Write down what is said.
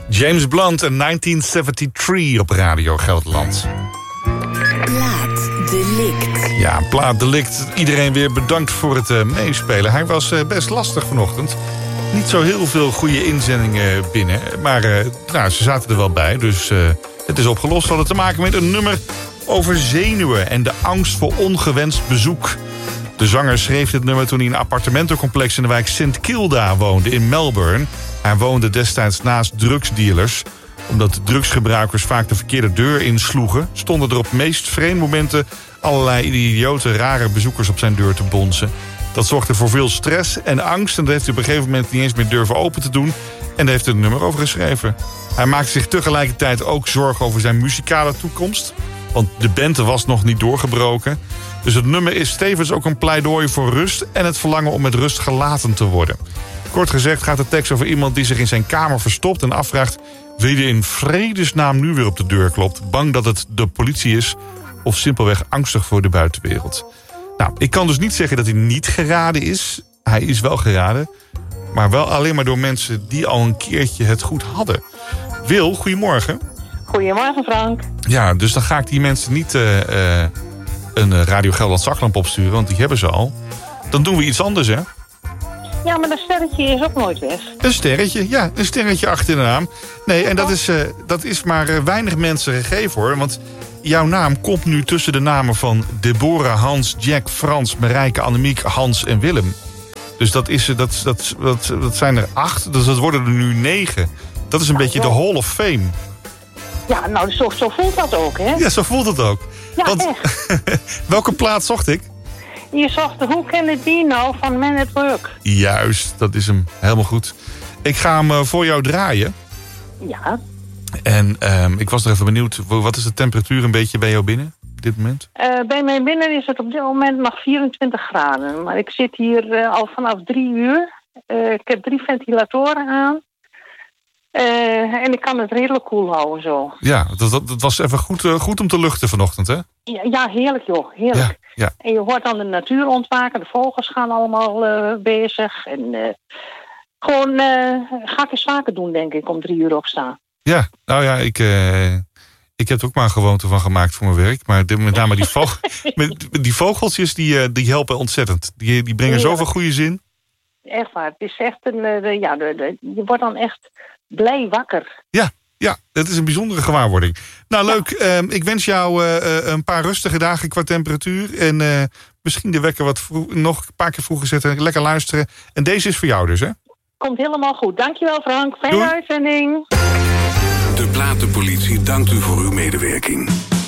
James Blunt en 1973 op Radio Gelderland. Plaatsdelict. Ja, Plaatsdelict. Iedereen weer bedankt voor het meespelen. Hij was best lastig vanochtend. Niet zo heel veel goede inzendingen binnen. Maar ze zaten er wel bij, dus het is opgelost. We hadden te maken met een nummer over zenuwen en de angst voor ongewenst bezoek. De zanger schreef dit nummer toen hij in een appartementencomplex in de wijk St. Kilda woonde in Melbourne. Hij woonde destijds naast drugsdealers. Omdat drugsgebruikers vaak de verkeerde deur insloegen, stonden er op meest vreemde momenten allerlei idiote, rare bezoekers op zijn deur te bonzen. Dat zorgde voor veel stress en angst en dat heeft hij op een gegeven moment niet eens meer durven open te doen. En daar heeft hij een nummer over geschreven. Hij maakte zich tegelijkertijd ook zorgen over zijn muzikale toekomst. Want de band was nog niet doorgebroken. Dus het nummer is tevens ook een pleidooi voor rust en het verlangen om met rust gelaten te worden. Kort gezegd gaat de tekst over iemand die zich in zijn kamer verstopt en afvraagt wie er in vredesnaam nu weer op de deur klopt. Bang dat het de politie is of simpelweg angstig voor de buitenwereld. Nou, ik kan dus niet zeggen dat hij niet geraden is. Hij is wel geraden. Maar wel alleen maar door mensen die al een keertje het goed hadden. Wil, goedemorgen. Goedemorgen, Frank. Ja, dus dan ga ik die mensen niet een Radio Gelderland zaklamp opsturen, want die hebben ze al. Dan doen we iets anders, hè? Ja, maar dat sterretje is ook nooit weg. Een sterretje, ja, een sterretje achter de naam. Nee, en dat is maar weinig mensen gegeven, hoor. Want jouw naam komt nu tussen de namen van Deborah, Hans, Jack, Frans, Marijke, Annemiek, Hans en Willem. Dus dat zijn er 8, dus dat worden er nu 9. Dat is een beetje de Hall of Fame. Ja, nou, zo voelt dat ook, hè? Ja, zo voelt het ook. Ja, want, echt. Welke plaat zocht ik? Je zocht de Who Can It Be Now van Man at Work. Juist, dat is hem. Helemaal goed. Ik ga hem voor jou draaien. Ja. En ik was er even benieuwd, wat is de temperatuur een beetje bij jou binnen op dit moment? Bij mij binnen is het op dit moment nog 24 graden. Maar ik zit hier al vanaf 3 uur. Ik heb 3 ventilatoren aan. En ik kan het redelijk koel houden zo. Ja, dat was even goed om te luchten vanochtend, hè? Ja, heerlijk joh, heerlijk. Ja. En je hoort dan de natuur ontwaken, de vogels gaan allemaal bezig. En gewoon ga ik eens vaker doen, denk ik, om 3 uur opstaan. Ja, nou ja, ik heb er ook maar een gewoonte van gemaakt voor mijn werk. Maar met name die vogeltjes, die helpen ontzettend. Die brengen zoveel goede zin. Echt waar, het is echt je wordt dan echt blij wakker. Ja, dat is een bijzondere gewaarwording. Nou, leuk. Ik wens jou een paar rustige dagen qua temperatuur. En misschien de wekker nog een paar keer vroeger zetten. Lekker luisteren. En deze is voor jou dus, hè? Komt helemaal goed. Dankjewel, Frank. Fijne uitzending. De Platenpolitie dankt u voor uw medewerking.